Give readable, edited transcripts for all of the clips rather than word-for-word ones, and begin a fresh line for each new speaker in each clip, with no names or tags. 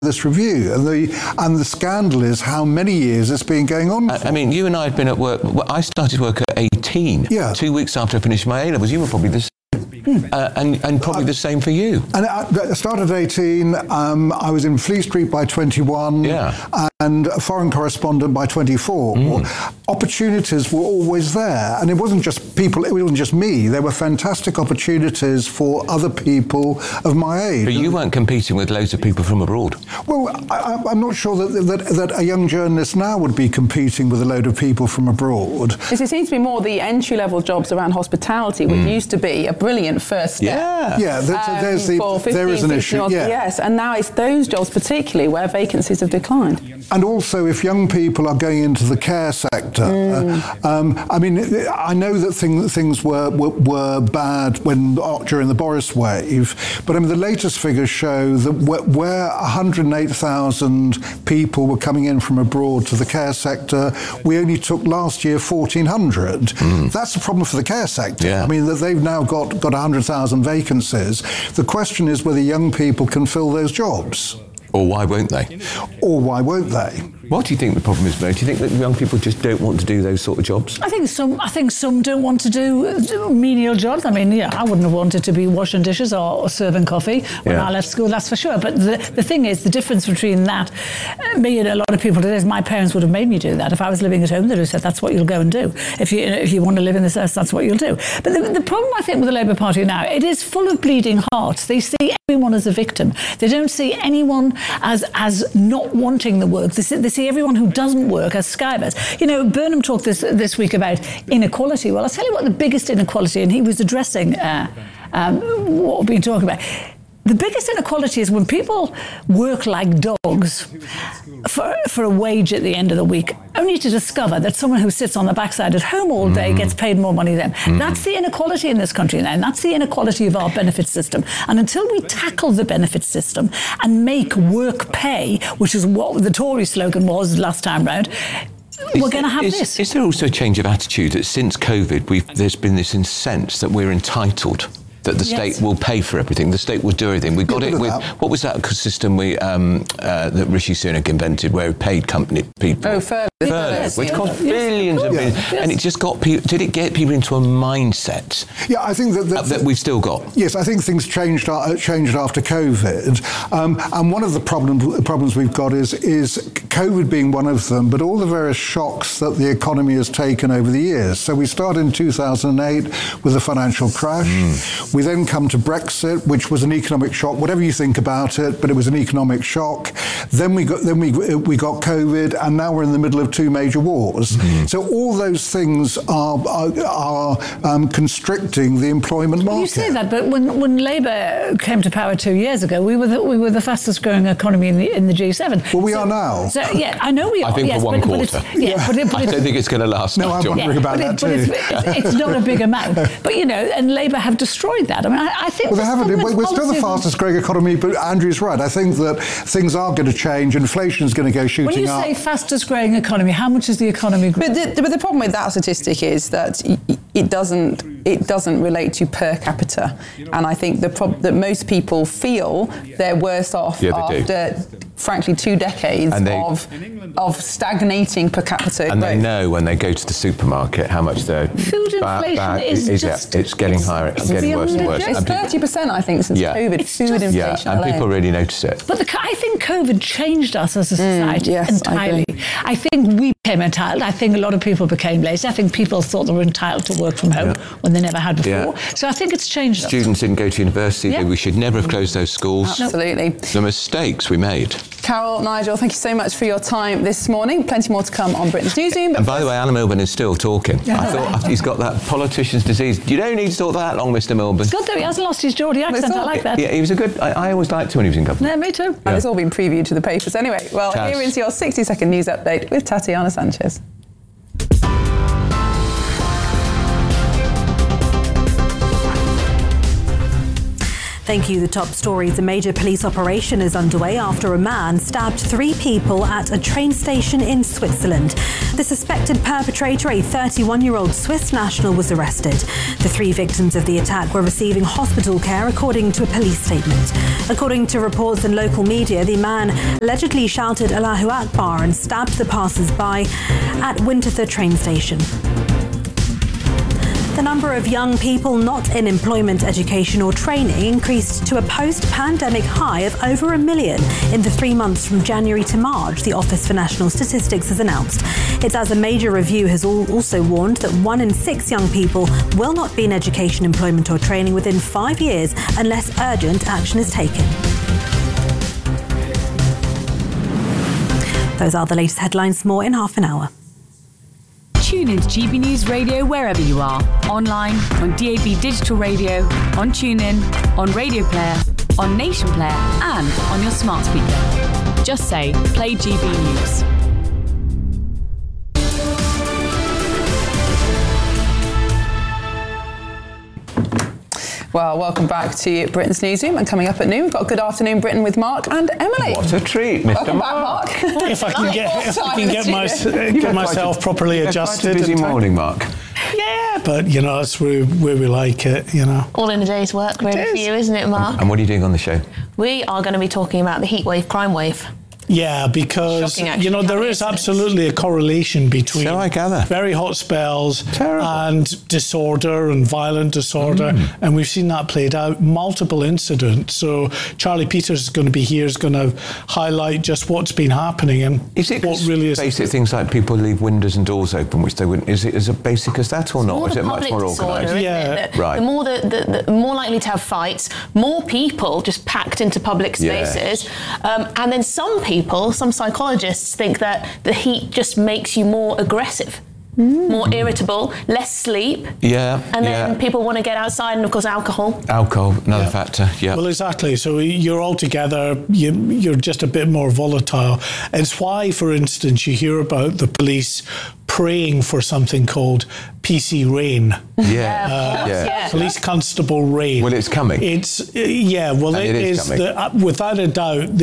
this review, and the scandal is how many years it's been going on for.
I mean, you and I had been at work. I started work at 18.
Yeah.
2 weeks after I finished my A-levels. You were probably the same. And probably the same for you.
And I started at 18. I was in Fleet Street by 21.
Yeah.
And a foreign correspondent by 24. Opportunities were always there. And it wasn't just people, it wasn't just me. There were fantastic opportunities for other people of my age.
But you weren't competing with loads of people from abroad.
Well, I'm not sure that a young journalist now would be competing with a load of people from abroad.
It seems to be more the entry-level jobs around hospitality, which used to be a brilliant first step.
Yeah, there is an issue.
Yes, and now it's those jobs particularly where vacancies have declined.
And also, if young people are going into the care sector, I mean, I know that things were bad during the Boris wave, but I mean, the latest figures show that where 108,000 people were coming in from abroad to the care sector, we only took last year 1,400. That's a problem for the care sector.
Yeah.
I mean, that they've now got 100,000 vacancies. The question is whether young people can fill those jobs.
Or why won't they?
Or why won't they?
What do you think the problem is, Mo? Do you think that young people just don't want to do those sort of jobs?
I think some don't want to do menial jobs. I mean, I wouldn't have wanted to be washing dishes or serving coffee when I left school, that's for sure. But the thing is, the difference between that, me and a lot of people today, is my parents would have made me do that. If I was living at home, they'd have said, that's what you'll go and do. If you want to live in this house, that's what you'll do. But the problem, I think, with the Labour Party now, it is full of bleeding hearts. They see everyone as a victim. They don't see anyone as not wanting the work. They see everyone who doesn't work as skivers. You know, Burnham talked this week about inequality. Well, I'll tell you what the biggest inequality, and he was addressing what we've been talking about. The biggest inequality is when people work like dogs for a wage at the end of the week, only to discover that someone who sits on the backside at home all day gets paid more money than them. That's the inequality in this country now, and that's the inequality of our benefit system. And until we tackle the benefit system and make work pay, which is what the Tory slogan was last time round, we're going to have this.
Is there also a change of attitude that since COVID, there's been this sense that we're entitled? That the state will pay for everything, the state will do everything. We got it with, what was that system that Rishi Sunak invented where he paid company people?
Oh, Furlough,
which cost billions of billions. And it just got people, did it get people into a mindset?
Yeah, I think
that we've still got.
Yes, I think things changed after COVID. And one of the problems we've got is COVID being one of them, but all the various shocks that the economy has taken over the years. So we started in 2008 with the financial crash. We then come to Brexit, which was an economic shock, whatever you think about it, but it was an economic shock. Then we got COVID, and now we're in the middle of two major wars. So all those things are constricting the employment market.
You say that, but when Labour came to power 2 years ago, we were the fastest growing economy in the G7.
Well, we are now.
So yeah, I know we are.
I think for one quarter.
I
don't think it's going to last.
No, I'm wondering about that too.
It's not a big amount, but and Labour have destroyed that. I mean, I think.
Well, they haven't. We're still the fastest growing economy, but Andrew's right. I think that things are going to change. Inflation is going to go shooting up.
When you say fastest growing economy, how much is the economy growing?
But the problem with that statistic is that it doesn't relate to per capita, and I think that most people feel they're worse off after, frankly, 2 decades of stagnating per capita
and
growth.
They know when they go to the supermarket how much their
food inflation is just
it's getting higher, it's getting worse and worse.
It's 30%, I think, since COVID. Food inflation
and
alone.
people really notice it.
But I think COVID changed us as a society entirely. I think we became entitled. I think a lot of people became lazy. I think people thought they were entitled to work from home when they never had before. So I think it's changed us.
Students didn't go to university. We should never have closed those schools.
Absolutely.
The mistakes we made.
Carol, Nigel, thank you so much for your time this morning. Plenty more to come on Britain's Newsroom.
And by the way, Alan Milburn is still talking. I thought he's got that politician's disease. You don't need to talk that long, Mr. Milburn.
It's good though, he hasn't lost his Geordie accent. I like that.
Yeah, he was a good. I always liked him when he was in government.
Yeah, me too.
And it's all been previewed to the papers anyway. Well, here is your 60-second news update with Tatiana Sanchez.
Thank you. The top story. The major police operation is underway after a man stabbed 3 people at a train station in Switzerland. The suspected perpetrator, a 31-year-old Swiss national, was arrested. The 3 victims of the attack were receiving hospital care, according to a police statement. According to reports in local media, the man allegedly shouted Allahu Akbar and stabbed the passers-by at Winterthur train station. The number of young people not in employment, education or training increased to a post-pandemic high of over 1 million in the 3 months from January to March, the Office for National Statistics has announced. It says a major review has also warned that 1 in 6 young people will not be in education, employment or training within 5 years unless urgent action is taken. Those are the latest headlines. More in half an hour.
Tune into GB News Radio wherever you are. Online, on DAB Digital Radio, on TuneIn, on Radio Player, on Nation Player and on your smart speaker. Just say, play GB News.
Well, welcome back to Britain's Newsroom, and coming up at noon, we've got Good Afternoon Britain with Mark and Emily.
What a treat, Mr.
Welcome back, Mark.
If I can get myself properly adjusted.
It's a busy morning, Mark.
Yeah, but that's where we like it,
All in a day's work, really, for you, isn't it, Mark?
And what are you doing on the show?
We are going to be talking about the heatwave, crime wave.
Yeah, because there is absolutely a correlation between very hot spells and disorder and violent disorder, and we've seen that played out, multiple incidents. So Charlie Peters is going to be here, is going to highlight just what's been happening and what really is
basic things like people leave windows and doors open, which they wouldn't. Is it as basic as that or not? Is it much more organised?
Yeah, right. The more likely to have fights, more people just packed into public spaces, and then some psychologists think that the heat just makes you more aggressive, more irritable, less sleep.
Yeah.
And then people want to get outside, and of course alcohol.
Alcohol, another factor, yeah.
Well, exactly. So you're all together, you're just a bit more volatile. It's why, for instance, you hear about the police praying for something called PC rain. Police constable rain.
Well, it's coming.
It is coming. Without a doubt,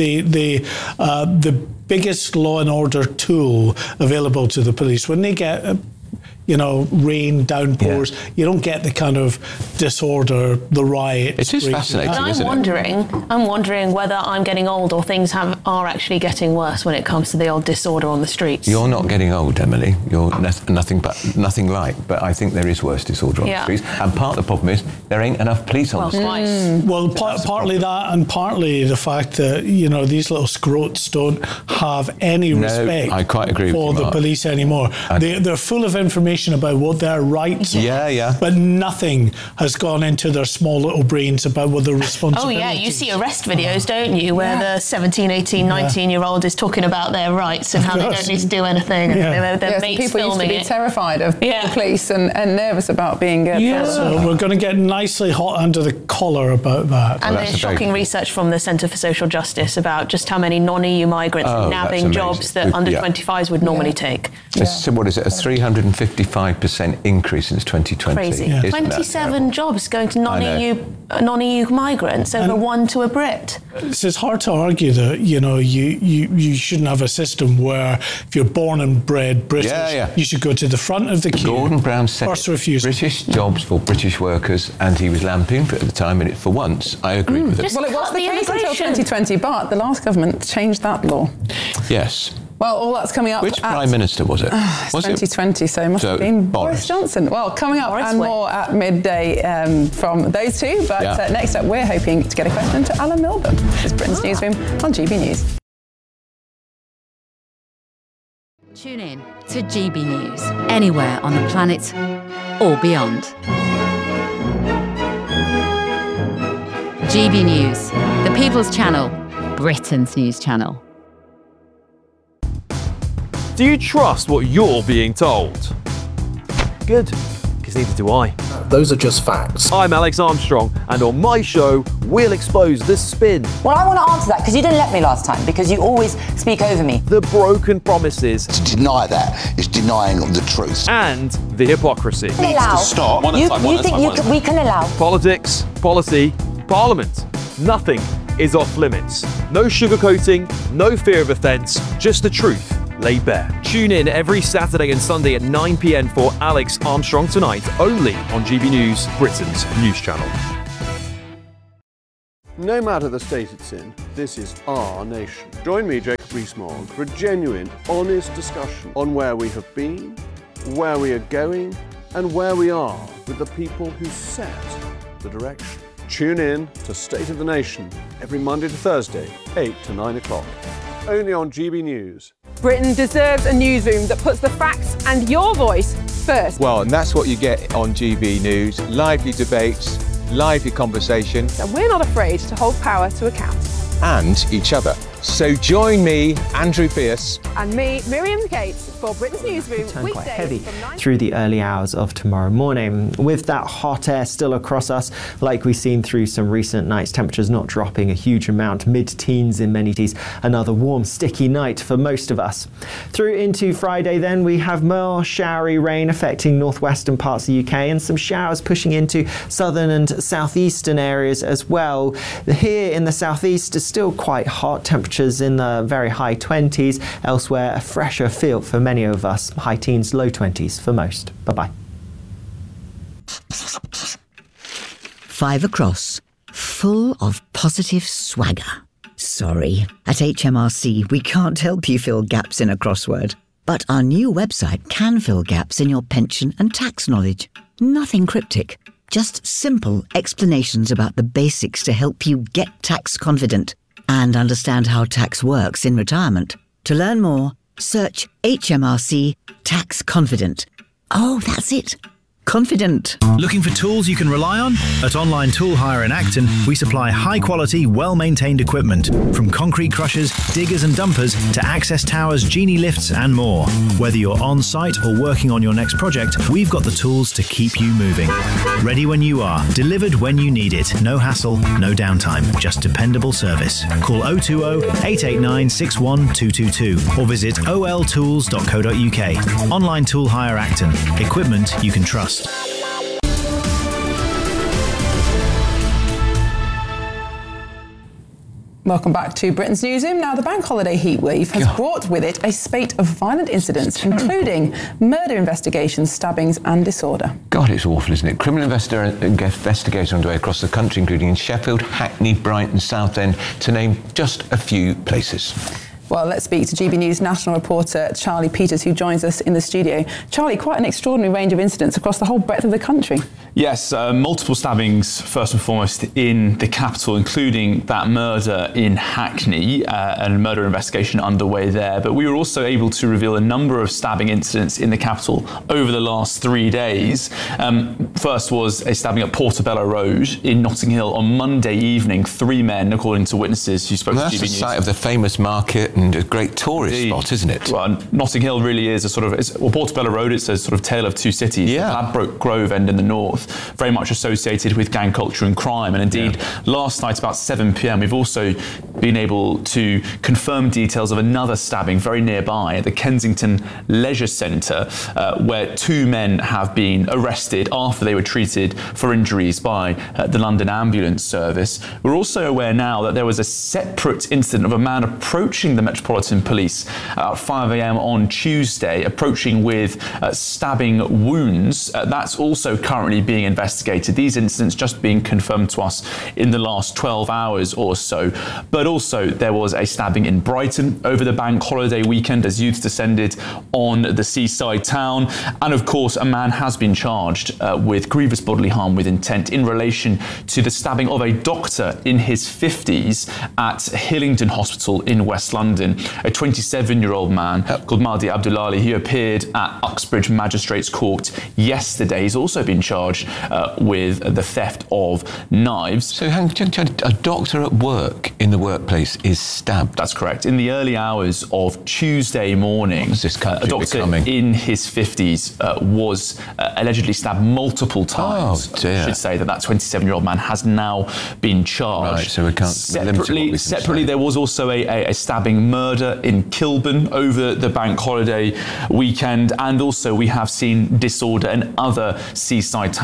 the biggest law and order tool available to the police. When they get rain, downpours, you don't get the kind of disorder, the riots.
It is fascinating, isn't
it? I'm wondering whether I'm getting old or things are actually getting worse when it comes to the old disorder on the streets.
You're not getting old, Emily. You're nothing like. But I think there is worse disorder on the streets. And part of the problem is there ain't enough police on the streets.
Well, partly that, and partly the fact that these little scroats don't have any respect
I quite agree
for
with you,
the police anymore. They're full of information about what their rights are, but nothing has gone into their small little brains about what their responsibilities.
Oh yeah, you see arrest videos, don't you, where the 17, 18, 19-year-old is talking about their rights and how they don't need to do anything. And their mates
people
filming
used to be terrified of the police and nervous about being
So we're going to get nicely hot under the collar about that.
And there's shocking research from the Centre for Social Justice about just how many non-EU migrants are nabbing jobs that under 25s would normally take.
So what is it, a 355% increase since 2020?
Crazy. 27 jobs going to non-EU migrants over one to a Brit.
It's hard to argue that you shouldn't have a system where if you're born and bred British, you should go to the front of the queue.
Gordon Brown said British jobs for British workers, and he was lampooned for it at the time, and for once I agreed with it.
Well, it was the case until 2020, but the last government changed that law.
Yes.
Well, all that's coming up.
Which Prime Minister was it?
Was 2020, so it must have been Boris Johnson. Well, coming up and more at midday from those two. But next up, we're hoping to get a question to Alan Milburn. It's Britain's Newsroom on GB News.
Tune in to GB News, anywhere on the planet or beyond. GB News, the People's Channel, Britain's news channel.
Do you trust what you're being told? Good, because neither do I.
Those are just facts.
I'm Alex Armstrong, and on my show, we'll expose the spin.
Well, I want to answer that, because you didn't let me last time, because you always speak over me.
The broken promises.
To deny that is denying the truth.
And the hypocrisy.
Needs to stop. We can allow.
Politics, policy, Parliament. Nothing is off limits. No sugarcoating, no fear of offence, just the truth laid bare. Tune in every Saturday and Sunday at 9 p.m. for Alex Armstrong Tonight, only on GB News, Britain's news channel.
No matter the state it's in, this is our nation. Join me, Jacob Rees-Mogg, for a genuine, honest discussion on where we have been, where we are going, and where we are with the people who set the direction. Tune in to State of the Nation every Monday to Thursday, 8 to 9 o'clock. Only on GB News.
Britain deserves a newsroom that puts the facts and your voice first.
Well, and that's what you get on GB News. Lively debates, lively conversation.
And we're not afraid to hold power to account.
And each other. So join me, Andrew Pierce.
And me, Miriam Gates, for Britain's Newsroom.
Turn quite heavy through the early hours of tomorrow morning. With that hot air still across us, like we've seen through some recent nights, temperatures not dropping a huge amount, mid-teens in many cities. Another warm, sticky night for most of us. Through into Friday then, we have more showery rain affecting northwestern parts of the UK and some showers pushing into southern and southeastern areas as well. Here in the southeast is still quite hot, temperatures in the very high 20s. Elsewhere, a fresher feel for many of us, high teens, low 20s for most. Bye-bye.
5 across, full of positive swagger. Sorry, at HMRC we can't help you fill gaps in a crossword, but our new website can fill gaps in your pension and tax knowledge. Nothing cryptic, just simple explanations about the basics to help you get tax confident and understand how tax works in retirement. To learn more, search HMRC Tax Confident. Oh, that's it. Confident.
Looking for tools you can rely on? At Online Tool Hire in Acton, we supply high-quality, well-maintained equipment, from concrete crushers, diggers and dumpers to access towers, genie lifts and more. Whether you're on-site or working on your next project, we've got the tools to keep you moving. Ready when you are, delivered when you need it. No hassle, no downtime, just dependable service. Call 020-889-61222 or visit oltools.co.uk. Online Tool Hire Acton. Equipment you can trust.
Welcome back to Britain's Newsroom. Now, the bank holiday heatwave has brought with it a spate of violent incidents, including murder investigations, stabbings and disorder.
God, it's awful, isn't it? Criminal investigations underway across the country, including in Sheffield, Hackney, Brighton, Southend, to name just a few places.
Well, let's speak to GB News national reporter Charlie Peters, who joins us in the studio. Charlie, quite an extraordinary range of incidents across the whole breadth of the country.
Yes, multiple stabbings, first and foremost, in the capital, including that murder in Hackney, and a murder investigation underway there. But we were also able to reveal a number of stabbing incidents in the capital over the last 3 days. First was a stabbing at Portobello Road in Notting Hill on Monday evening. 3 men, according to witnesses who spoke to GB News.
That's the site of the famous market and a great tourist spot, isn't it?
Well, Notting Hill really is a sort of, Portobello Road, it's a sort of tale of two cities. Yeah. Ladbroke Grove end in the north, very much associated with gang culture and crime. And indeed, last night about 7 p.m, we've also been able to confirm details of another stabbing very nearby at the Kensington Leisure Centre, where 2 men have been arrested after they were treated for injuries by the London Ambulance Service. We're also aware now that there was a separate incident of a man approaching the Metropolitan Police at 5 a.m. on Tuesday, approaching with stabbing wounds. That's also currently being investigated. These incidents just being confirmed to us in the last 12 hours or so. But also there was a stabbing in Brighton over the bank holiday weekend as youths descended on the seaside town. And of course, a man has been charged with grievous bodily harm with intent in relation to the stabbing of a doctor in his 50s at Hillingdon Hospital in West London. A 27-year-old man called Mahdi Abdullali, he appeared at Uxbridge Magistrates Court yesterday. He's also been charged with the theft of knives.
So a doctor at work in the workplace is stabbed?
That's correct. In the early hours of Tuesday morning, a doctor in his 50s was allegedly stabbed multiple times.
Oh, dear.
I should say that 27-year-old man has now been charged.
Right, so we can't...
Separately, there was also a stabbing murder in Kilburn over the bank holiday weekend, and also we have seen disorder in other seaside towns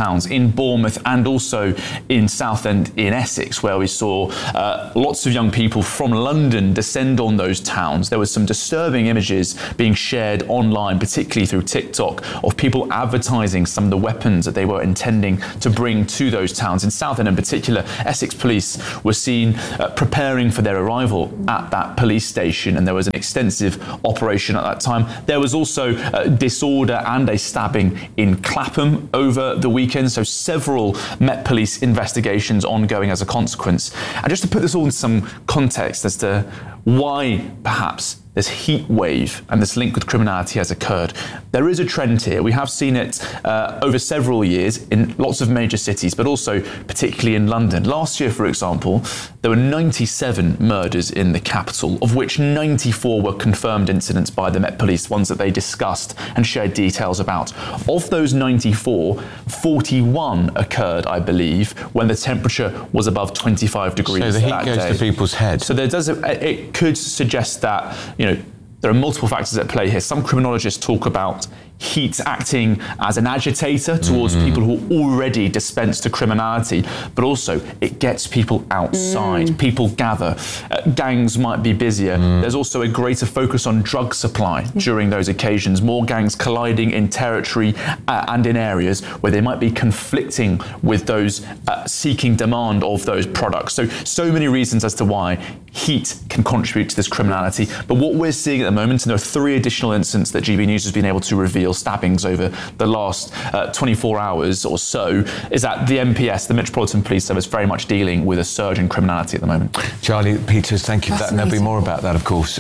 towns in Bournemouth and also in Southend in Essex, where we saw lots of young people from London descend on those towns. There was some disturbing images being shared online, particularly through TikTok, of people advertising some of the weapons that they were intending to bring to those towns. In Southend in particular, Essex police were seen preparing for their arrival at that police station, and there was an extensive operation at that time. There was also disorder and a stabbing in Clapham over the weekend, so several Met Police investigations ongoing as a consequence. And just to put this all in some context as to why perhaps this heat wave and this link with criminality has occurred, there is a trend here. We have seen it over several years in lots of major cities, but also particularly in London. Last year, for example, there were 97 murders in the capital, of which 94 were confirmed incidents by the Met Police, ones that they discussed and shared details about. Of those 94, 41 occurred, I believe, when the temperature was above 25 degrees.
So the heat goes to people's heads.
So it could suggest that, there are multiple factors at play here. Some criminologists talk about heat acting as an agitator towards people who are already dispensed to criminality, but also it gets people outside. People gather. Gangs might be busier. There's also a greater focus on drug supply during those occasions. More gangs colliding in territory and in areas where they might be conflicting with those seeking demand of those products. So many reasons as to why heat can contribute to this criminality. But what we're seeing at the moment, and there are 3 additional incidents that GB News has been able to reveal, stabbings over the last 24 hours or so, is that the MPS, the Metropolitan Police Service, very much dealing with a surge in criminality at the moment.
Charlie Peters, thank you for that. And there'll be more about that, of course,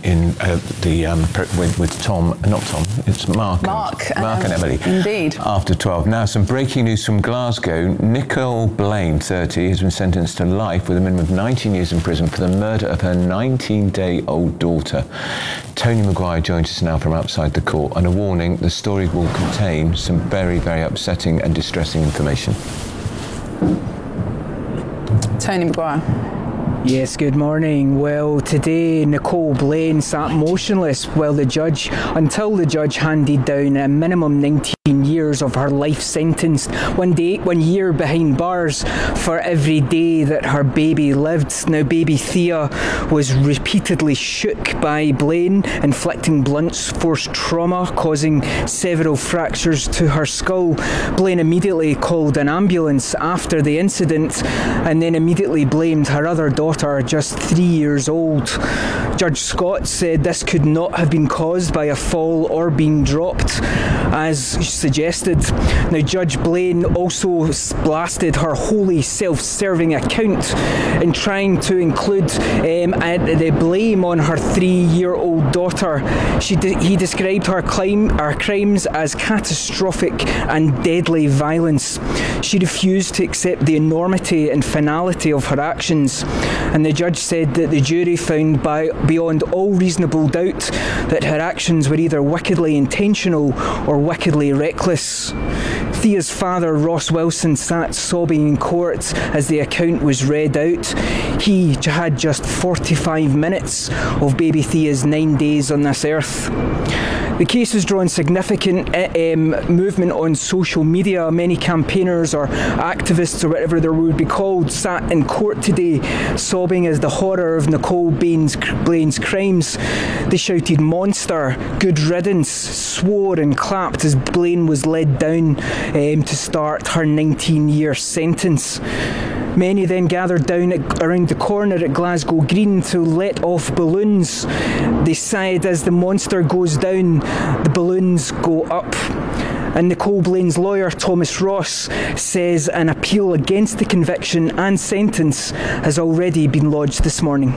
with Tom, not Tom, it's Mark and Emily.
Indeed.
After 12. Now, some breaking news from Glasgow. Nicole Blaine, 30, has been sentenced to life with a minimum of 19 years in prison for the murder of her 19-day-old daughter. Tony Maguire joins us now from outside the court, and a warning, the story will contain some very, very upsetting and distressing information.
Tony Maguire.
Yes, good morning. Well, today Nicole Blaine sat motionless until the judge handed down a minimum 19 years of her life sentence, 1 year behind bars for every day that her baby lived. Now, baby Thea was repeatedly shook by Blaine, inflicting blunt force trauma, causing several fractures to her skull. Blaine immediately called an ambulance after the incident and then immediately blamed her other daughter, just 3 years old. Judge Scott said this could not have been caused by a fall or being dropped, as suggested. Now, Judge Blaine also blasted her wholly self-serving account in trying to include the blame on her 3-year-old daughter. He described her crimes as catastrophic and deadly violence. She refused to accept the enormity and finality of her actions, and the judge said that the jury found beyond all reasonable doubt that her actions were either wickedly intentional or wickedly reckless. Thea's father, Ross Wilson, sat sobbing in court as the account was read out. He had just 45 minutes of baby Thea's 9 days on this earth. The case has drawn significant movement on social media. Many campaigners or activists, or whatever they would be called, sat in court today sobbing as the horror of Nicole Blaine's crimes. They shouted "monster," "good riddance," swore and clapped as Blaine was led down to start her 19-year sentence. Many then gathered down around the corner at Glasgow Green to let off balloons. They sighed as the monster goes down, the balloons go up. And Nicole Blaine's lawyer, Thomas Ross, says an appeal against the conviction and sentence has already been lodged this morning.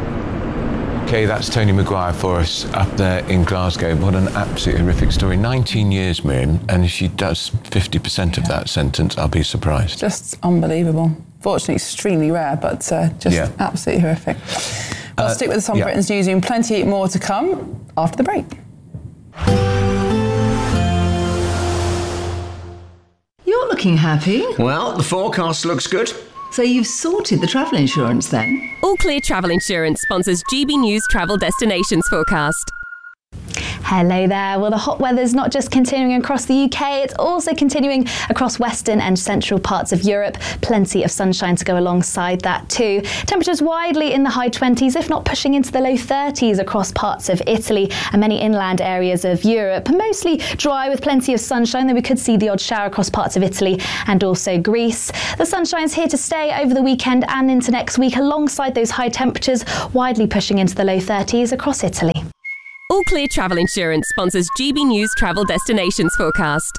Okay, that's Tony Maguire for us up there in Glasgow. What an absolutely horrific story. 19 years, Miriam, and she does 50% of that sentence. I'll be surprised.
Just unbelievable. Fortunately, extremely rare, but just absolutely horrific. We'll stick with us on Britain's Newsroom. Plenty more to come after the break.
You're looking happy.
Well, the forecast looks good.
So you've sorted the travel insurance then?
All Clear Travel Insurance sponsors GB News Travel Destinations Forecast.
Hello there. Well, the hot weather's not just continuing across the UK, it's also continuing across western and central parts of Europe. Plenty of sunshine to go alongside that too. Temperatures widely in the high 20s, if not pushing into the low 30s across parts of Italy and many inland areas of Europe. Mostly dry with plenty of sunshine, though we could see the odd shower across parts of Italy and also Greece. The sunshine's here to stay over the weekend and into next week, alongside those high temperatures, widely pushing into the low 30s across Italy.
All Clear Travel Insurance sponsors GB News Travel Destinations Forecast.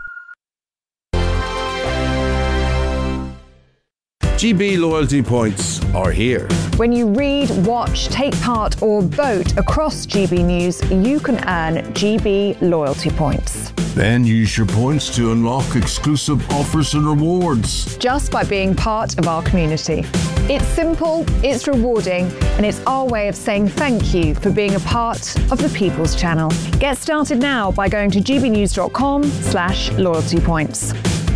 GB loyalty points are here.
When you read, watch, take part or vote across GB News, you can earn GB loyalty points.
Then use your points to unlock exclusive offers and rewards.
Just by being part of our community. It's simple, it's rewarding, and it's our way of saying thank you for being a part of the People's Channel. Get started now by going to gbnews.com/loyalty points.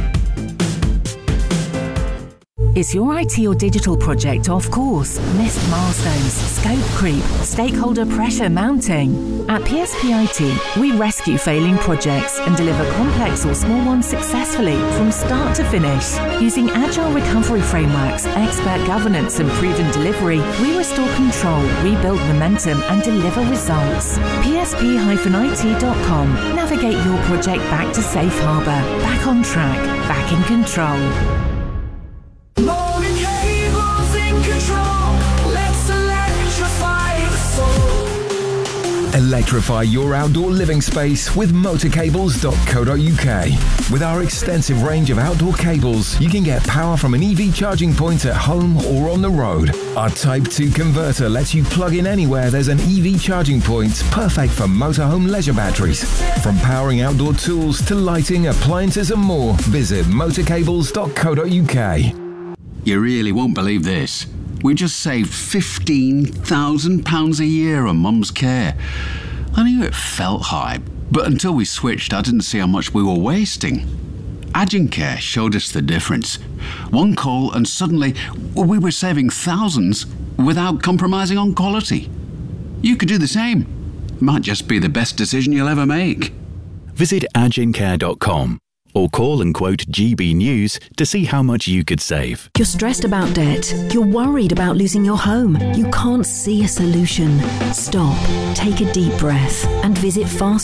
Is your IT or digital project off course? Missed milestones, scope creep, stakeholder pressure mounting? At PSP IT, we rescue failing projects and deliver complex or small ones successfully from start to finish. Using agile recovery frameworks, expert governance and proven delivery, we restore control, rebuild momentum and deliver results. PSP-IT.com. Navigate your project back to safe harbour, back on track, back in control.
Morning cables in control. Let's electrify the soul.
Electrify your outdoor living space with motorcables.co.uk. With our extensive range of outdoor cables, you can get power from an EV charging point at home or on the road. Our Type 2 converter lets you plug in anywhere there's an EV charging point, perfect for motorhome leisure batteries. From powering outdoor tools to lighting, appliances and more, visit motorcables.co.uk.
You really won't believe this. We just saved £15,000 a year on Mum's care. I knew it felt high, but until we switched, I didn't see how much we were wasting. Agencare showed us the difference. One call and suddenly we were saving thousands without compromising on quality. You could do the same. Might just be the best decision you'll ever make.
Visit agencare.com. or call and quote GB News to see how much you could save.
You're stressed about debt. You're worried about losing your home. You can't see a solution. Stop, take a deep breath and visit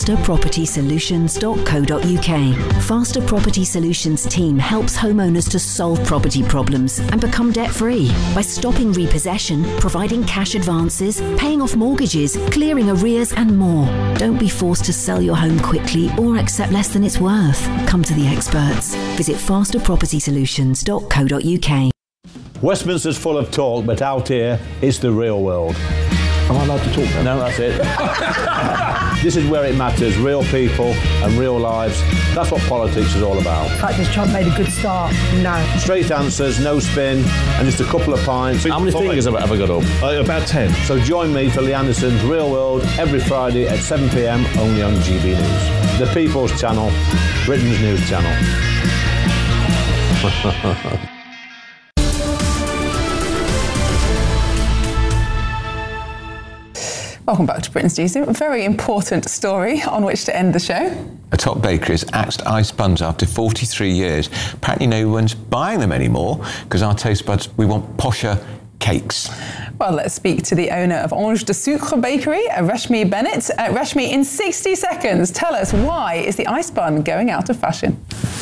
fasterpropertysolutions.co.uk. Faster Property Solutions team helps homeowners to solve property problems and become debt-free by stopping repossession, providing cash advances, paying off mortgages, clearing arrears and more. Don't be forced to sell your home quickly or accept less than it's worth. Come to the experts. Visit fasterpropertysolutions.co.uk.
Westminster's full of talk, but out here, it's the real world.
Am I allowed to talk now?
No, that's it. This is where it matters, real people and real lives. That's what politics is all about.
In fact, has Trump made a good start? No.
Straight answers, no spin, and just a couple of pints.
How many fingers have I got up?
About 10. So join me for Lee Anderson's Real World every Friday at 7 p.m. only on GB News. The People's Channel, Britain's news channel.
Welcome back to Britain's News. A very important story on which to end the show.
A top bakery has axed ice buns after 43 years. Apparently no one's buying them anymore because our taste buds, we want posher cakes.
Well, let's speak to the owner of Ange de Sucre Bakery, Rashmi Bennett. Rashmi, in 60 seconds, tell us, why is the ice bun going out of fashion?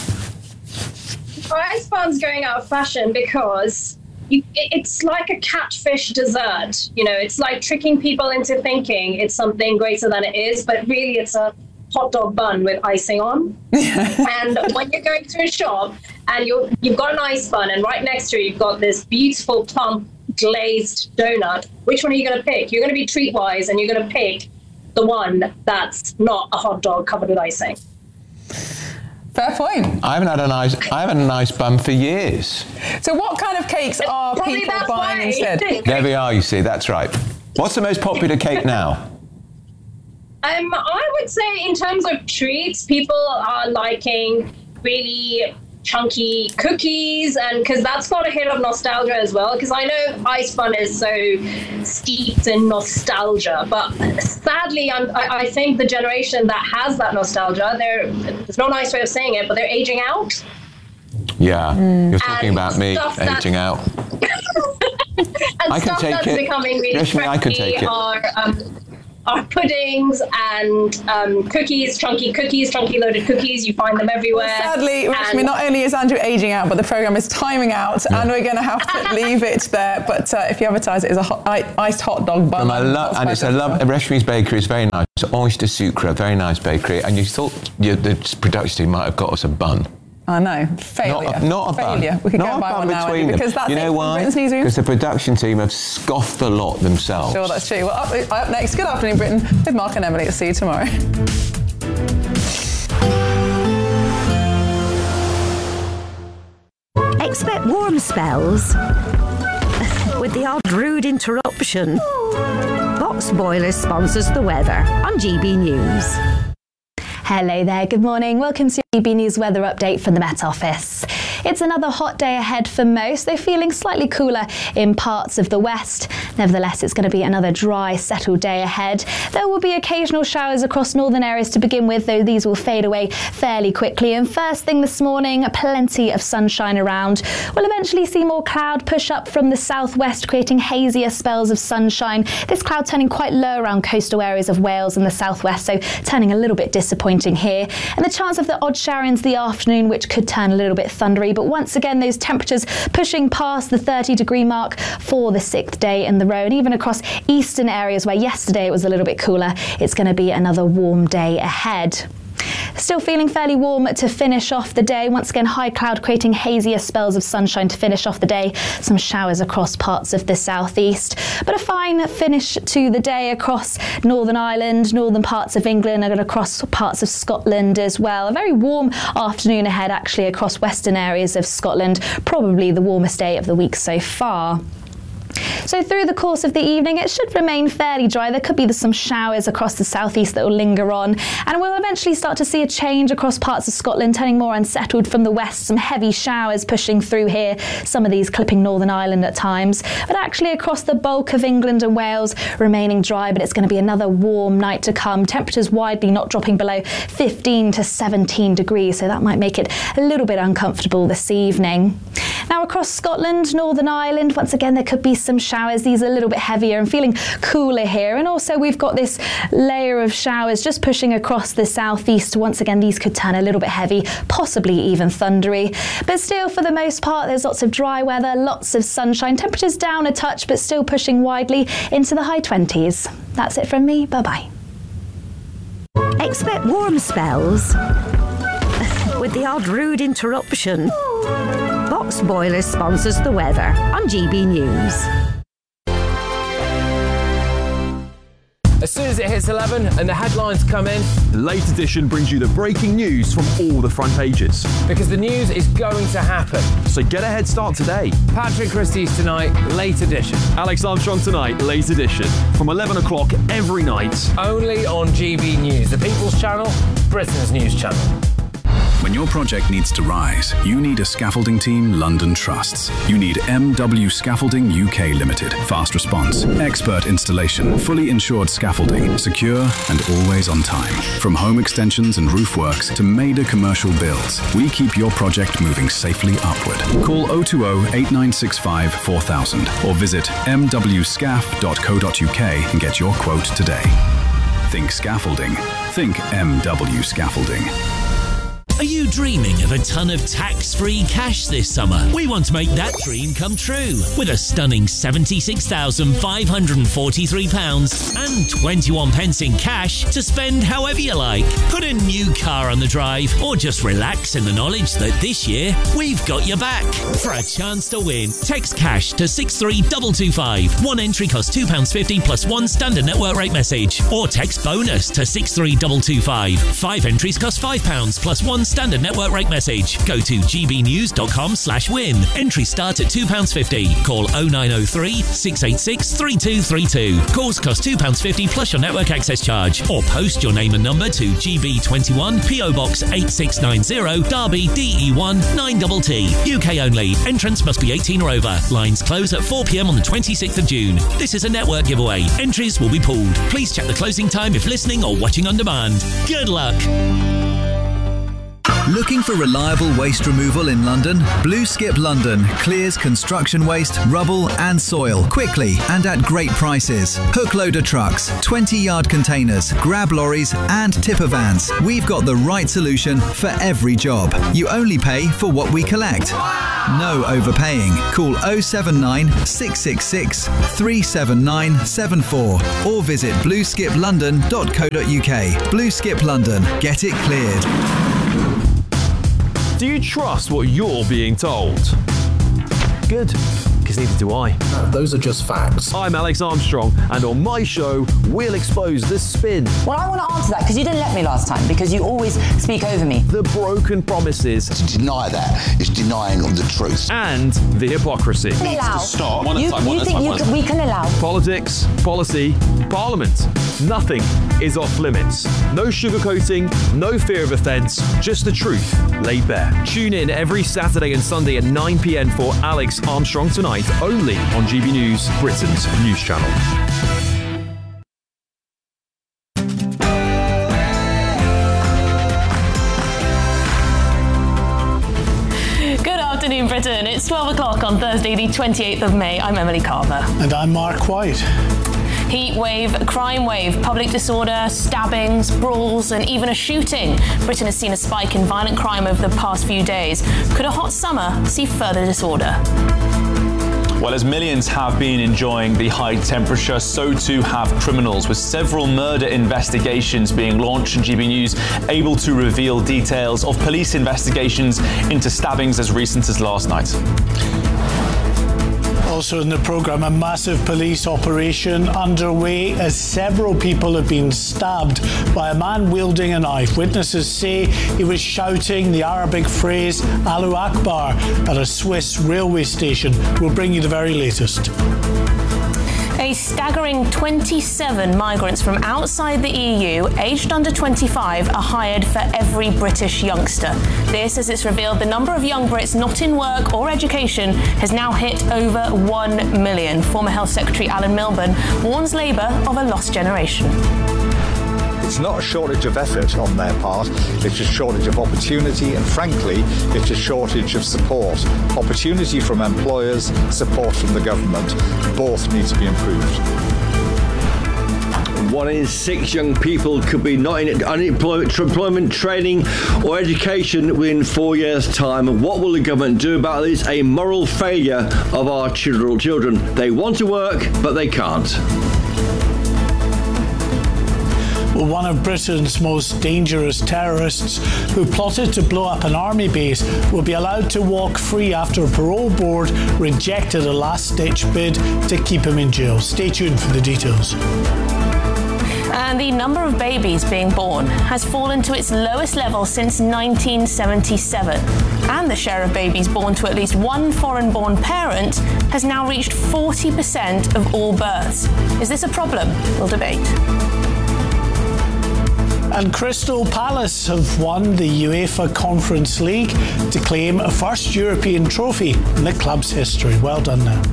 Ice bun's going out of fashion because it's like a catfish dessert. You know, it's like tricking people into thinking it's something greater than it is, but really it's a hot dog bun with icing on. And when you're going to a shop and you've got an ice bun and right next to it you've got this beautiful plump glazed donut, which one are you going to pick? You're going to be treat-wise and you're going to pick the one that's not a hot dog covered with icing.
Fair point.
I haven't had an ice bun for years.
So what kind of cakes are people buying instead?
There we are, you see, that's right. What's the most popular cake now?
I would say in terms of treats, people are liking really chunky cookies, and because that's got a hit of nostalgia as well, because I know Ice Bun is so steeped in nostalgia, but sadly I think the generation that has that nostalgia, there's no nice way of saying it, but they're aging out.
Yeah, you're talking about me aging out.
And
I can
stuff
take
that's
it.
becoming really
Rashmi, I can take it.
Are puddings and cookies, chunky loaded cookies. You find them everywhere.
Well, sadly, Rashmi, not only is Andrew aging out, but the programme is timing out, and we're going to have to leave it there. But if you advertise it as a iced hot dog bun.
And it's Rashmi's Bakery is very nice. It's Oyster Sucre, very nice bakery. And you thought the production team might have got us a bun.
I know. Failure.
Not a
failure.
bun.
We could
not
go and buy one now,
between them.
because that's
you know why? Because the production team have scoffed the lot themselves.
Sure, that's true. Well, up next, Good Afternoon Britain with Mark and Emily. I'll see you tomorrow.
Expect warm spells with the odd rude interruption. Box Boilers sponsors the weather on GB News.
Hello there, good morning. Welcome to GB News weather update from the Met Office. It's another hot day ahead for most, though feeling slightly cooler in parts of the west. Nevertheless, it's going to be another dry, settled day ahead. There will be occasional showers across northern areas to begin with, though these will fade away fairly quickly. And first thing this morning, plenty of sunshine around. We'll eventually see more cloud push up from the southwest, creating hazier spells of sunshine. This cloud turning quite low around coastal areas of Wales and the southwest, so turning a little bit disappointing here. And the chance of the odd shower into the afternoon, which could turn a little bit thundery. But once again, those temperatures pushing past the 30-degree mark for the 6th day in the row. And even across eastern areas where yesterday it was a little bit cooler, it's going to be another warm day ahead. Still feeling fairly warm to finish off the day. Once again, high cloud creating hazier spells of sunshine to finish off the day. Some showers across parts of the southeast, but a fine finish to the day across Northern Ireland, northern parts of England, and across parts of Scotland as well. A very warm afternoon ahead actually across western areas of Scotland. Probably the warmest day of the week so far. So through the course of the evening, it should remain fairly dry. There could be some showers across the southeast that will linger on, and we'll eventually start to see a change across parts of Scotland, turning more unsettled from the west. Some heavy showers pushing through here, some of these clipping Northern Ireland at times, but actually across the bulk of England and Wales remaining dry. But it's going to be another warm night to come. Temperatures widely not dropping below 15 to 17 degrees, so that might make it a little bit uncomfortable this evening. Now across Scotland, Northern Ireland, once again there could be some showers. These are a little bit heavier and feeling cooler here. And also we've got this layer of showers just pushing across the southeast. Once again, these could turn a little bit heavy, possibly even thundery. But still, for the most part, there's lots of dry weather, lots of sunshine. Temperatures down a touch, but still pushing widely into the high 20s. That's it from me. Bye-bye.
Expect warm spells with the odd rude interruption. Box Boilers sponsors the weather on GB News.
As soon as it hits 11 and the headlines come in,
the Late Edition brings you the breaking news from all the front pages.
Because the news is going to happen.
So get a head start today.
Patrick Christie's tonight, Late Edition.
Alex Armstrong tonight, Late Edition. From 11 o'clock every night.
Only on GB News, the People's Channel, Britain's news channel.
When your project needs to rise, you need a scaffolding team London trusts. You need MW Scaffolding UK Limited. Fast response, expert installation, fully insured scaffolding, secure and always on time. From home extensions and roof works to major commercial builds, we keep your project moving safely upward. Call 020 8965 4000 or visit mwscaf.co.uk and get your quote today. Think scaffolding. Think MW Scaffolding.
Are you dreaming of a ton of tax-free cash this summer? We want to make that dream come true with a stunning £76,543 and 21 pence in cash to spend however you like. Put a new car on the drive or just relax in the knowledge that this year we've got your back. For a chance to win, text cash to 63225. One entry costs £2.50 plus one standard network rate message. Or text bonus to 63225. 5 entries cost £5 plus one Standard network rate message. Go to gbnews.com/win. Entries start at £2.50. Call 0903 686 3232. Calls cost £2.50 plus your network access charge. Or post your name and number to GB21 PO Box 8690 Derby DE1 9TT. UK only. Entrance must be 18 or over. Lines close at 4 p.m. on the 26th of June. This is a network giveaway. Entries will be pooled. Please check the closing time if listening or watching on demand. Good luck.
Looking for reliable waste removal in London? Blue Skip London clears construction waste, rubble and soil quickly and at great prices. Hook loader trucks, 20-yard containers, grab lorries and tipper vans. We've got the right solution for every job. You only pay for what we collect. No overpaying. Call 079 666 37974 or visit blueskiplondon.co.uk. Blue Skip London. Get it cleared.
Do you trust what you're being told? Good, because neither do I.
Those are just facts.
I'm Alex Armstrong, and on my show, we'll expose the spin.
Well, I want to answer that, because you didn't let me last time, because you always speak over me.
The broken promises.
To deny that is denying the truth.
And the hypocrisy.
We can allow.
Stop.
We can allow.
Politics, policy, parliament. Nothing is off limits. No sugarcoating, no fear of offence, just the truth laid bare. Tune in every Saturday and Sunday at 9 p.m. for Alex Armstrong Tonight, only on GB News, Britain's news channel.
Good afternoon, Britain. It's 12 o'clock on Thursday, the 28th of May. I'm Emily Carver.
And I'm Mark White.
Heat wave, crime wave, public disorder, stabbings, brawls, and even a shooting. Britain has seen a spike in violent crime over the past few days. Could a hot summer see further disorder?
Well, as millions have been enjoying the high temperature, so too have criminals, with several murder investigations being launched, and GB News able to reveal details of police investigations into stabbings as recent as last night.
Also in the programme, a massive police operation underway as several people have been stabbed by a man wielding a knife. Witnesses say he was shouting the Arabic phrase Allahu Akbar at a Swiss railway station. We'll bring you the very latest.
A staggering 27 migrants from outside the EU, aged under 25, are hired for every British youngster. This, as it's revealed, the number of young Brits not in work or education has now hit over 1 million. Former Health Secretary Alan Milburn warns Labour of a lost generation.
It's not a shortage of effort on their part, it's a shortage of opportunity, and frankly, it's a shortage of support. Opportunity from employers, support from the government. Both need to be improved.
1 in 6 young people could be not in unemployment, training or education within 4 years' time. What will the government do about this? A moral failure of our children. They want to work, but they can't.
Well, one of Britain's most dangerous terrorists, who plotted to blow up an army base, will be allowed to walk free after a parole board rejected a last-ditch bid to keep him in jail. Stay tuned for the details.
And the number of babies being born has fallen to its lowest level since 1977. And the share of babies born to at least one foreign-born parent has now reached 40% of all births. Is this a problem? We'll debate.
And Crystal Palace have won the UEFA Conference League to claim a first European trophy in the club's history. Well done now.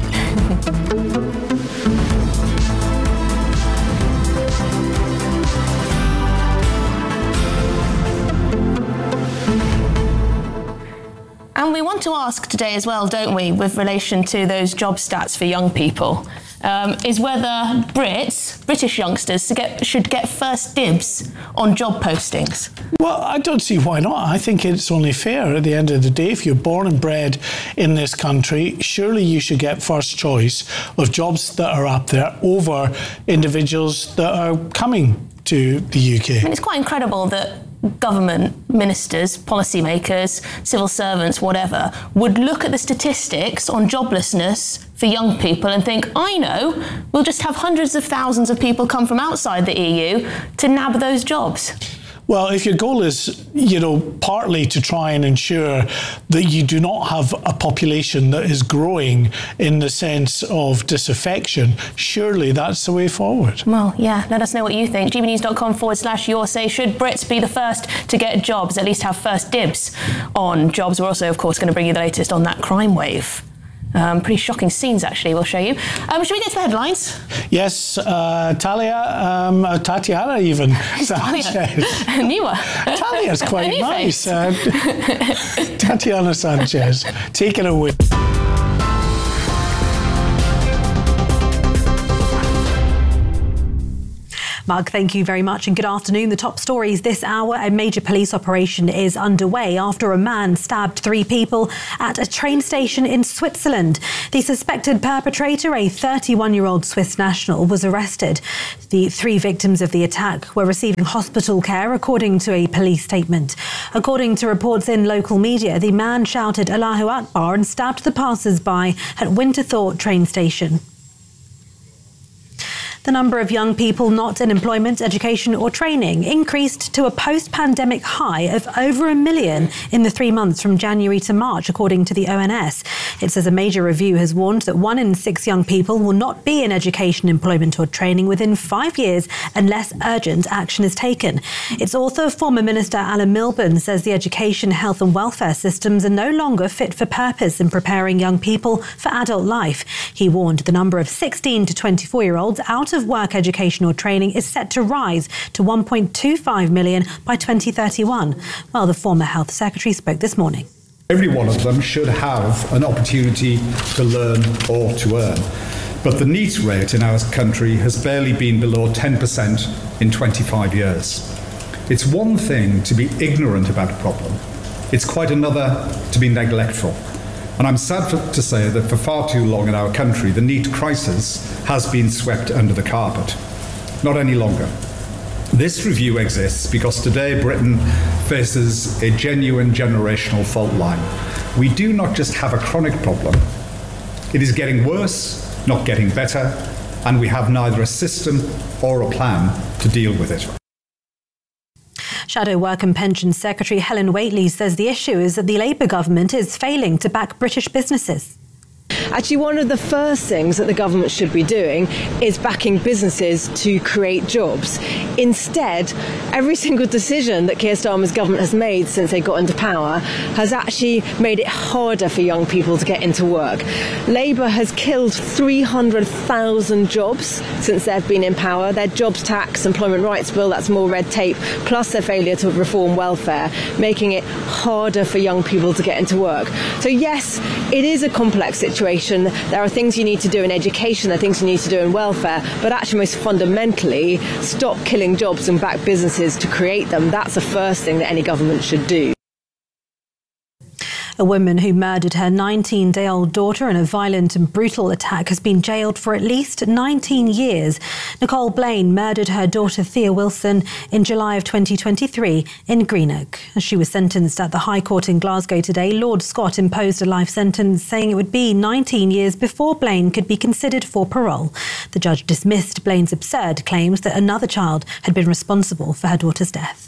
And we want to ask today as well, don't we, with relation to those job stats for young people, is whether British youngsters should get first dibs on job postings.
Well, I don't see why not. I think it's only fair at the end of the day. If you're born and bred in this country, surely you should get first choice of jobs that are up there over individuals that are coming to the UK.
I mean, it's quite incredible that government ministers, policymakers, civil servants, whatever, would look at the statistics on joblessness for young people and think, I know, we'll just have hundreds of thousands of people come from outside the EU to nab those jobs.
Well, if your goal is, partly to try and ensure that you do not have a population that is growing in the sense of disaffection, surely that's the way forward.
Well, yeah, let us know what you think. gbnews.com/your say. Should Brits be the first to get jobs, at least have first dibs on jobs? We're also, of course, going to bring you the latest on that crime wave. Pretty shocking scenes, actually, we'll show you. Should we get to the headlines?
Yes, Tatiana even. Sanchez.
Newer.
Talia's quite nice. Tatiana Sanchez, take it away.
Mark, thank you very much and good afternoon. The top stories this hour: a major police operation is underway after a man stabbed 3 people at a train station in Switzerland. The suspected perpetrator, a 31-year-old Swiss national, was arrested. The 3 victims of the attack were receiving hospital care, according to a police statement. According to reports in local media, the man shouted Allahu Akbar and stabbed the passers-by at Winterthur train station. The number of young people not in employment, education or training increased to a post-pandemic high of over 1 million in the 3 months from January to March, according to the ONS. It says a major review has warned that 1 in 6 young people will not be in education, employment or training within 5 years unless urgent action is taken. Its author, former Minister Alan Milburn, says the education, health and welfare systems are no longer fit for purpose in preparing young people for adult life. He warned the number of 16 to 24-year-olds out of work, education or training is set to rise to 1.25 million by 2031. Well, the former Health Secretary spoke this morning.
Every one of them should have an opportunity to learn or to earn. But the NEET rate in our country has barely been below 10% in 25 years. It's one thing to be ignorant about a problem. It's quite another to be neglectful. And I'm sad to say that for far too long in our country, the NEET crisis has been swept under the carpet. Not any longer. This review exists because today Britain faces a genuine generational fault line. We do not just have a chronic problem. It is getting worse, not getting better, and we have neither a system or a plan to deal with it.
Shadow Work and Pensions Secretary Helen Whately says the issue is that the Labour government is failing to back British businesses.
Actually, one of the first things that the government should be doing is backing businesses to create jobs. Instead, every single decision that Keir Starmer's government has made since they got into power has actually made it harder for young people to get into work. Labour has killed 300,000 jobs since they've been in power. Their jobs tax, employment rights bill, that's more red tape, plus their failure to reform welfare, making it harder for young people to get into work. So yes, it is a complex situation. There are things you need to do in education, there are things you need to do in welfare, but actually most fundamentally, stop killing jobs and back businesses to create them. That's the first thing that any government should do.
A woman who murdered her 19-day-old daughter in a violent and brutal attack has been jailed for at least 19 years. Nicole Blaine murdered her daughter Thea Wilson in July of 2023 in Greenock. As she was sentenced at the High Court in Glasgow today, Lord Scott imposed a life sentence, saying it would be 19 years before Blaine could be considered for parole. The judge dismissed Blaine's absurd claims that another child had been responsible for her daughter's death.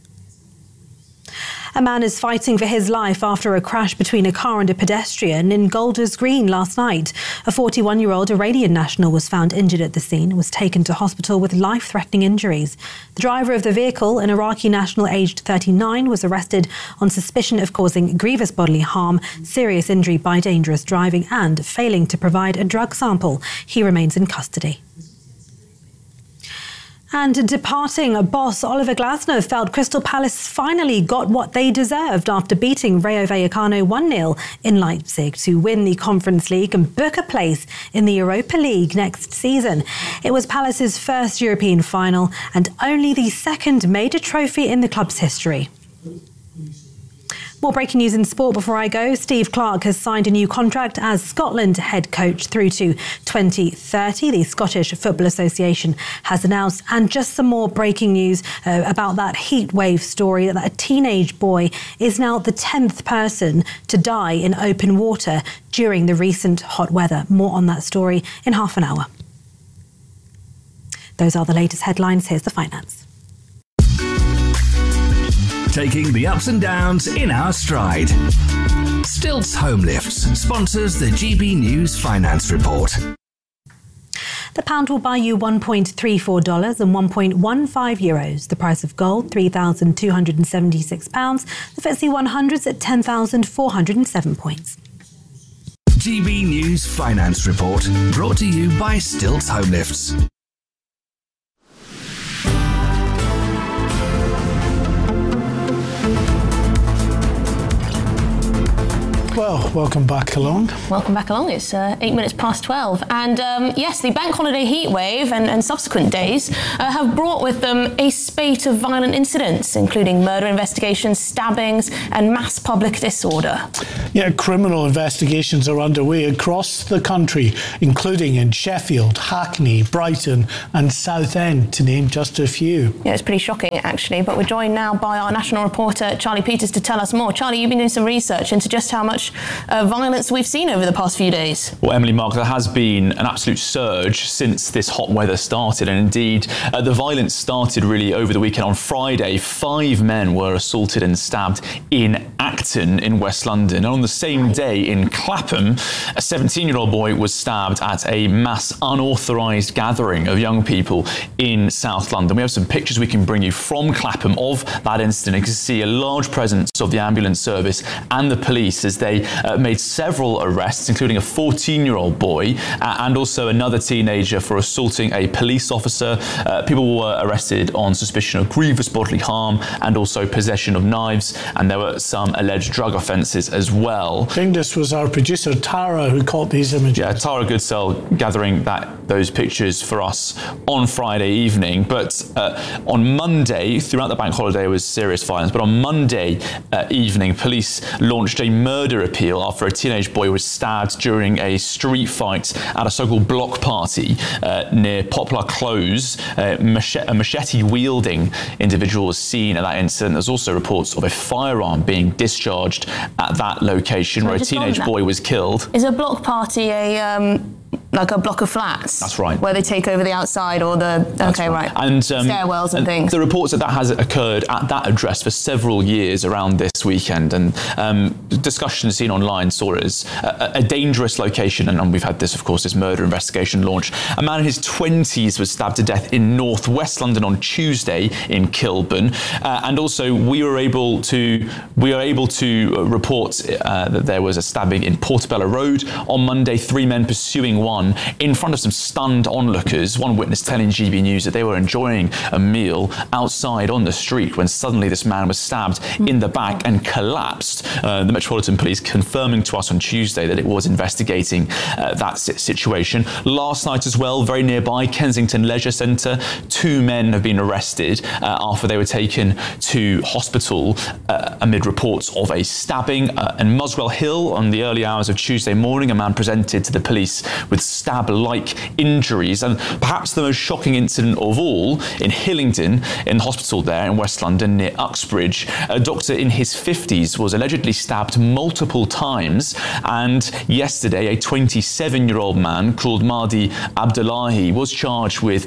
A man is fighting for his life after a crash between a car and a pedestrian in Golders Green last night. A 41-year-old Iranian national was found injured at the scene and was taken to hospital with life-threatening injuries. The driver of the vehicle, an Iraqi national aged 39, was arrested on suspicion of causing grievous bodily harm, serious injury by dangerous driving and failing to provide a drug sample. He remains in custody. And departing boss Oliver Glasner felt Crystal Palace finally got what they deserved after beating Rayo Vallecano 1-0 in Leipzig to win the Conference League and book a place in the Europa League next season. It was Palace's first European final and only the second major trophy in the club's history. More breaking news in sport before I go. Steve Clarke has signed a new contract as Scotland head coach through to 2030. The Scottish Football Association has announced. And just some more breaking news about that heat wave story, that a teenage boy is now the 10th person to die in open water during the recent hot weather. More on that story in half an hour. Those are the latest headlines. Here's the finance.
taking the ups and downs in our stride. Stilts Home Lifts sponsors the GB News Finance Report.
The pound will buy you $1.34 and 1.15 euros. The price of gold, £3,276. The FTSE 100's at 10,407 points.
GB News Finance Report, brought to you by Stilts Home Lifts.
Well, welcome back along.
Welcome back along. It's 8 minutes past 12. And yes, the bank holiday heatwave and subsequent days have brought with them a spate of violent incidents, including murder investigations, stabbings and mass public disorder.
Yeah, criminal investigations are underway across the country, including in Sheffield, Hackney, Brighton and Southend, to name just a few.
Yeah, it's pretty shocking, actually. But we're joined now by our national reporter, Charlie Peters, to tell us more. Charlie, you've been doing some research into just how much violence we've seen over the past few days.
Well, Emily, Mark, there has been an absolute surge since this hot weather started, and indeed the violence started really over the weekend. On Friday, 5 men were assaulted and stabbed in Acton in West London, and on the same day in Clapham, a 17-year-old boy was stabbed at a mass unauthorised gathering of young people in South London. We have some pictures we can bring you from Clapham of that incident. You can see a large presence of the ambulance service and the police as they made several arrests, including a 14-year-old boy and also another teenager for assaulting a police officer. People were arrested on suspicion of grievous bodily harm and also possession of knives, and there were some alleged drug offences as well.
I think this was our producer Tara who caught these images.
Yeah, Tara Goodsell gathering those pictures for us on Friday evening. But on Monday, throughout the bank holiday, was serious violence. But on Monday evening, police launched a murder appeal after a teenage boy was stabbed during a street fight at a so-called block party near Poplar Close. A machete-wielding individual was seen at that incident. There's also reports of a firearm being discharged at that location where a teenage boy was killed.
Is a block party like a block of flats?
That's right.
Where they take over the outside or the...
That's right. And
stairwells and things.
The reports that has occurred at that address for several years around this weekend, and discussions seen online saw it as a dangerous location, and we've had this, of course, this murder investigation launched. A man in his 20s was stabbed to death in North West London on Tuesday in Kilburn, and also we were able to report that there was a stabbing in Portobello Road on Monday. 3 men pursuing one in front of some stunned onlookers. One witness telling GB News that they were enjoying a meal outside on the street when suddenly this man was stabbed in the back and collapsed. The Metropolitan Police confirming to us on Tuesday that it was investigating that situation. Last night as well, very nearby, Kensington Leisure Centre, 2 men have been arrested after they were taken to hospital amid reports of a stabbing. In Muswell Hill on the early hours of Tuesday morning, a man presented to the police with stab-like injuries, and perhaps the most shocking incident of all in Hillingdon, in the hospital there in West London near Uxbridge. A doctor in his 50s was allegedly stabbed multiple times, and yesterday a 27-year-old man called Mahdi Abdullahi was charged with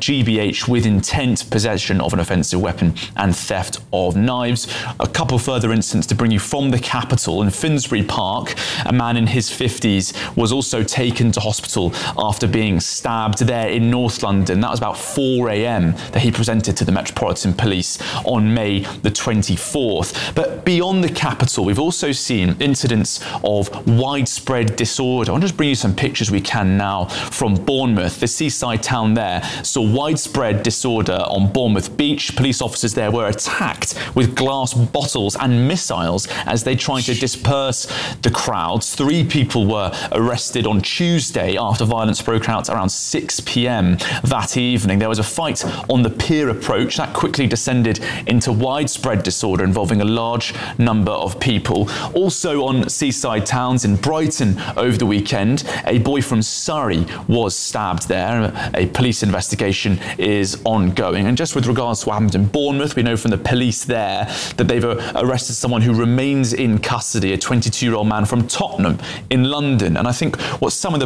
GBH with intent, possession of an offensive weapon and theft of knives. A couple further incidents to bring you from the capital. In Finsbury Park, a man in his 50s was also taken to hospital after being stabbed there in North London. That was about 4 a.m. that he presented to the Metropolitan Police on May the 24th. But beyond the capital, we've also seen incidents of widespread disorder. I'll just bring you some pictures we can now from Bournemouth. The seaside town there saw widespread disorder on Bournemouth Beach. Police officers there were attacked with glass bottles and missiles as they tried to disperse the crowds. 3 people were arrested on Tuesday after violence broke out around 6 p.m. that evening. There was a fight on the pier approach that quickly descended into widespread disorder involving a large number of people. Also on seaside towns in Brighton over the weekend, a boy from Surrey was stabbed there. A police investigation is ongoing. And just with regards to what happened in Bournemouth, we know from the police there that they've arrested someone who remains in custody, a 22-year-old man from Tottenham in London. And I think what some of the police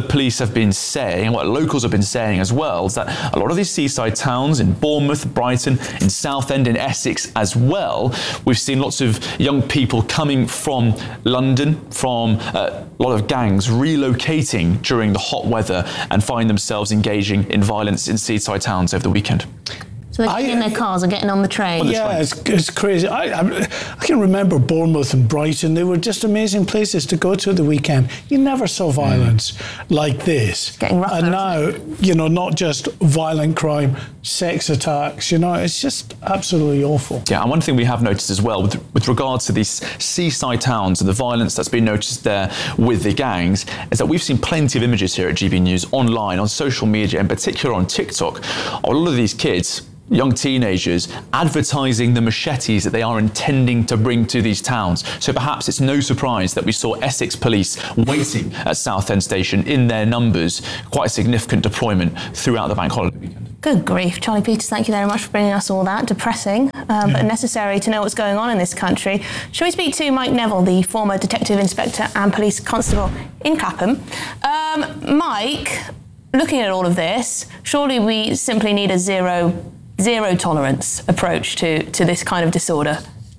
have been saying, what locals have been saying as well, is that a lot of these seaside towns in Bournemouth, Brighton, in Southend, in Essex as well, we've seen lots of young people coming from London, from a lot of gangs relocating during the hot weather and find themselves engaging in violence in seaside towns over the weekend.
So they're getting in their cars and getting on the train.
Yeah, it's crazy. I can remember Bournemouth and Brighton. They were just amazing places to go to at the weekend. You never saw violence like this.
Getting rougher.
And now, not just violent crime, sex attacks, it's just absolutely awful.
Yeah, and one thing we have noticed as well with regards to these seaside towns and the violence that's been noticed there with the gangs is that we've seen plenty of images here at GB News online, on social media, in particular on TikTok. A lot of these kids, young teenagers, advertising the machetes that they are intending to bring to these towns. So perhaps it's no surprise that we saw Essex police waiting at Southend Station in their numbers, quite a significant deployment throughout the bank holiday weekend.
Good grief. Charlie Peters, thank you very much for bringing us all that. Depressing, but necessary to know what's going on in this country. Shall we speak to Mike Neville, the former detective inspector and police constable in Clapham? Mike, looking at all of this, surely we simply need a zero tolerance approach to this kind of disorder.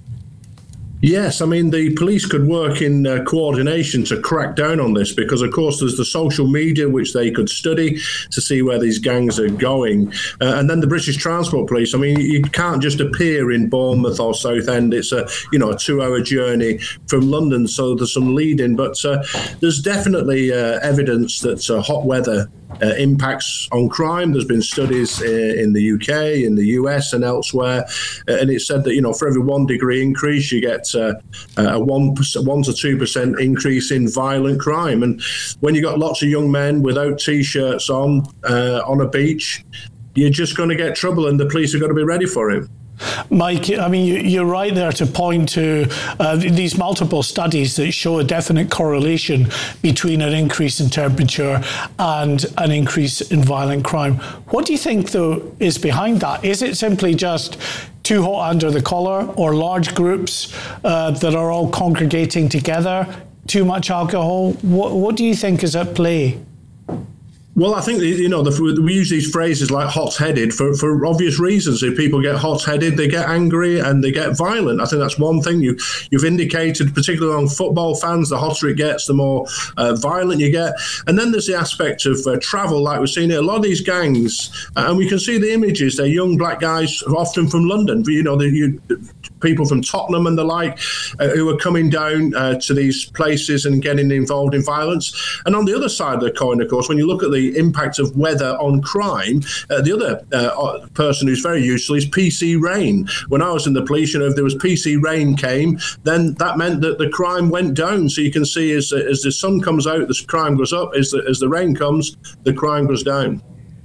Yes, I mean, the police could work in coordination to crack down on this because, of course, there's the social media which they could study to see where these gangs are going. And then the British Transport Police, I mean, you can't just appear in Bournemouth or Southend. It's a 2-hour journey from London, so there's some lead-in. But there's definitely evidence that hot weather impacts on crime. There's been studies in the UK, in the US and elsewhere, and it said that, for every 1 degree increase, you get a 1 to 2% increase in violent crime. And when you got lots of young men without T-shirts on a beach, you're just going to get trouble, and the police are going to be ready for it.
Mike, I mean, you're right there to point to these multiple studies that show a definite correlation between an increase in temperature and an increase in violent crime. What do you think, though, is behind that? Is it simply just too hot under the collar, or large groups that are all congregating together, too much alcohol? What do you think is at play?
Well, I think, we use these phrases like hot-headed for obvious reasons. If people get hot-headed, they get angry and they get violent. I think that's one thing you've indicated, particularly on football fans. The hotter it gets, the more violent you get. And then there's the aspect of travel, like we're seeing it. A lot of these gangs, and we can see the images, they're young black guys, often from London. People from Tottenham and the like, who are coming down to these places and getting involved in violence. And on the other side of the coin, of course, when you look at the impact of weather on crime, the other person who's very useful is PC rain. When I was in the police, if there was PC rain came, then that meant that the crime went down. So you can see as the sun comes out, the crime goes up. As the rain comes, the crime goes down.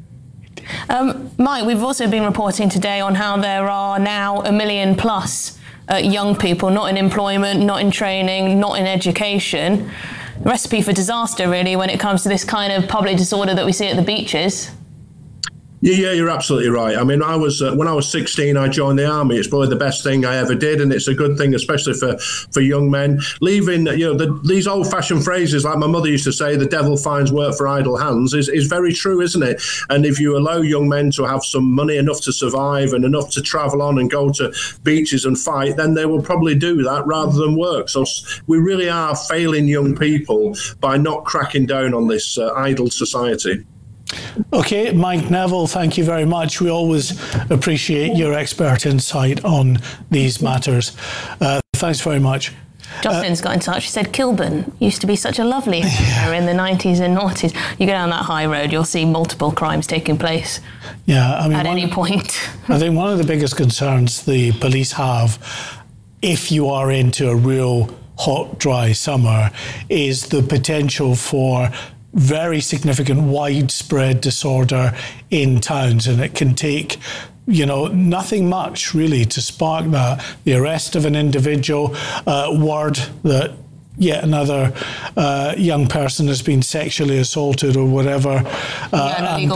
Mike, we've also been reporting today on how there are now 1 million plus young people not in employment, not in training, not in education. Recipe for disaster, really, when it comes to this kind of public disorder that we see at the beaches.
Yeah, you're absolutely right. I mean, when I was 16, I joined the army. It's probably the best thing I ever did, and it's a good thing, especially for young men. Leaving, these old-fashioned phrases, like my mother used to say, "The devil finds work for idle hands," is very true, isn't it? And if you allow young men to have some money, enough to survive and enough to travel on and go to beaches and fight, then they will probably do that rather than work. So we really are failing young people by not cracking down on this idle society.
Okay, Mike Neville, thank you very much. We always appreciate your expert insight on these matters. Thanks very much.
Jocelyn's got in touch. She said Kilburn used to be such a lovely area in the 90s and noughties. You go down that high road, you'll see multiple crimes taking place at any point.
I think one of the biggest concerns the police have, if you are into a real hot, dry summer, is the potential for very significant widespread disorder in towns, and it can take nothing much really to spark that. The arrest of an individual, word that yet another young person has been sexually assaulted or whatever. And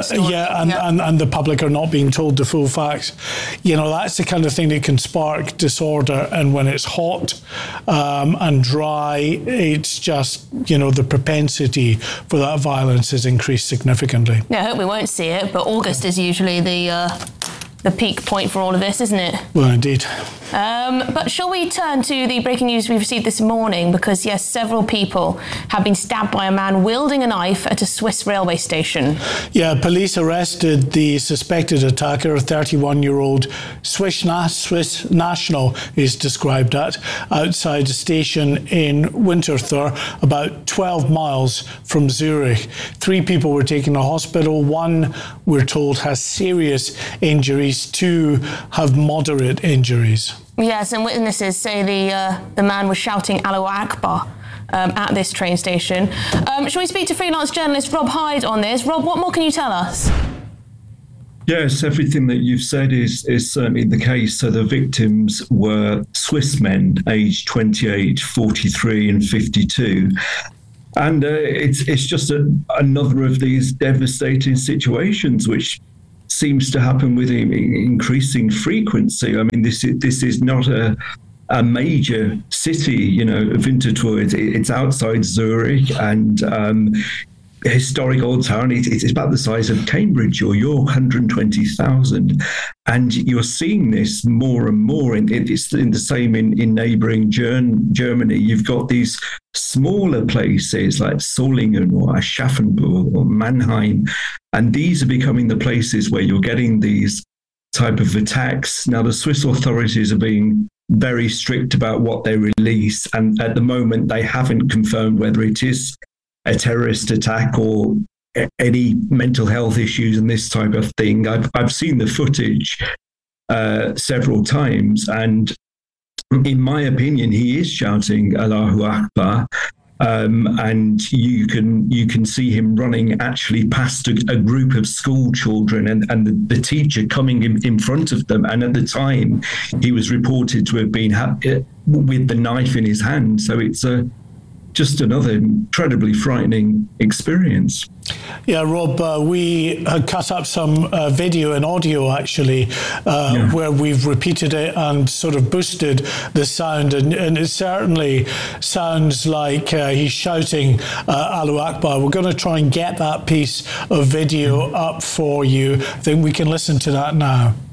the public are not being told the full facts. That's the kind of thing that can spark disorder. And when it's hot and dry, it's just, the propensity for that violence has increased significantly.
Yeah, I hope we won't see it, but August is usually the peak point for all of this, isn't it?
Well, indeed.
But shall we turn to the breaking news we've received this morning? Because, yes, several people have been stabbed by a man wielding a knife at a Swiss railway station.
Yeah, police arrested the suspected attacker, a 31-year-old Swiss national is described outside a station in Winterthur, about 12 miles from Zurich. 3 people were taken to hospital. 1, we're told, has serious injuries. 2 have moderate injuries.
Yes, and witnesses say the man was shouting Allahu Akbar at this train station. Shall we speak to freelance journalist Rob Hyde on this? Rob, what more can you tell us?
Yes, everything that you've said is certainly the case. So the victims were Swiss men, aged 28, 43 and 52. And it's just another of these devastating situations which seems to happen with increasing frequency. I mean, this is not a major city, Winterthur. It's outside Zurich, and historic old town. It's about the size of Cambridge or York, 120,000. And you're seeing this more and more. It's the same in neighbouring Germany. You've got these smaller places like Solingen or Aschaffenburg or Mannheim. And these are becoming the places where you're getting these type of attacks. Now, the Swiss authorities are being very strict about what they release. And at the moment, they haven't confirmed whether it is a terrorist attack or any mental health issues and this type of thing. I've seen the footage several times, and in my opinion, he is shouting Allahu Akbar, and you can see him running actually past a group of school children, and the teacher coming in front of them. And at the time, he was reported to have been with the knife in his hand. So it's just another incredibly frightening experience.
Yeah, Rob, we had cut up some video and audio, actually, where we've repeated it and sort of boosted the sound. And it certainly sounds like he's shouting Allahu Akbar. We're going to try and get that piece of video up for you. I think we can listen to that now.